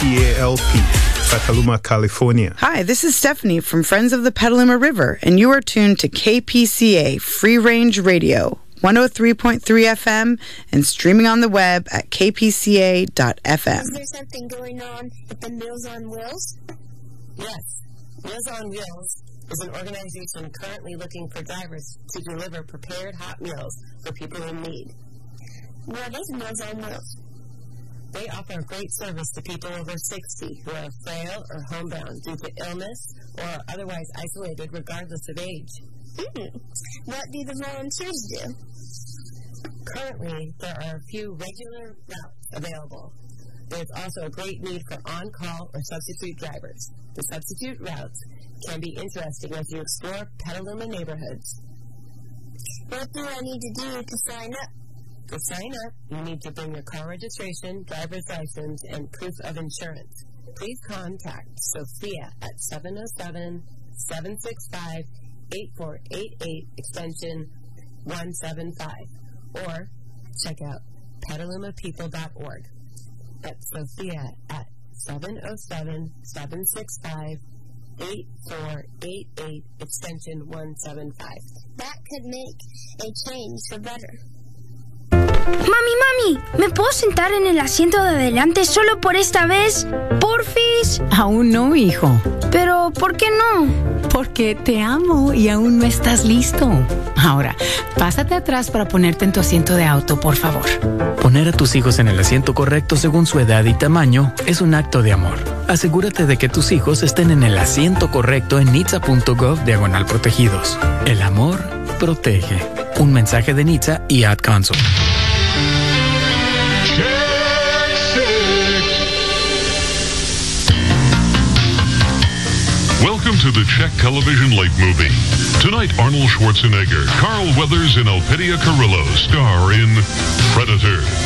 PALP, Petaluma, California. Hi, this is Stephanie from Friends of the Petaluma River, and you are tuned to KPCA Free Range Radio, 103.3 FM, and streaming on the web at kpca.fm. Is there something going on at the Meals on Wheels? Yes. Meals on Wheels is an organization currently looking for drivers to deliver prepared hot meals for people in need. What is Meals on Wheels? They offer great service to people over 60 who are frail or homebound due to illness or are otherwise isolated regardless of age. What do the volunteers do? Currently, there are a few regular routes available. There's also a great need for on-call or substitute drivers. The substitute routes can be interesting as you explore Petaluma neighborhoods. What do I need to do to sign up? To sign up, you need to bring your car registration, driver's license, and proof of insurance. Please contact Sophia at 707-765-8488, extension 175, or check out petalumapeople.org. That's Sophia at 707-765-8488, extension 175. That could make a change for better. Mami, ¿me puedo sentar en el asiento de adelante solo por esta vez? ¿Porfis? Aún no, hijo. Pero, ¿por qué no? Porque te amo y aún no estás listo. Ahora, pásate atrás para ponerte en tu asiento de auto, por favor. Poner a tus hijos en el asiento correcto según su edad y tamaño es un acto de amor. Asegúrate de que tus hijos estén en el asiento correcto en nitsa.gov/protegidos. El amor protege. Un mensaje de NHTSA y Ad Council. Welcome to the Czech Television Late Movie. Tonight, Arnold Schwarzenegger, Carl Weathers, and Elpidia Carrillo star in Predator.